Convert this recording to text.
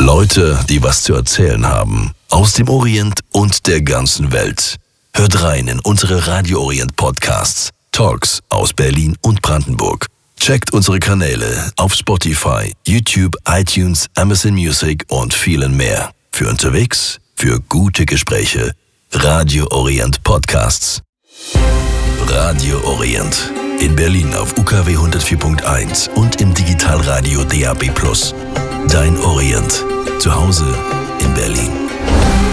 Leute, die was zu erzählen haben. Aus dem Orient und der ganzen Welt. Hört rein in unsere Radio Orient Podcasts. Talks aus Berlin und Brandenburg. Checkt unsere Kanäle auf Spotify, YouTube, iTunes, Amazon Music und vielen mehr. Für unterwegs, für gute Gespräche. Radio Orient Podcasts. Radio Orient. In Berlin auf UKW 104.1 und im Digitalradio DAB+. Dein Orient. Zu Hause in Berlin.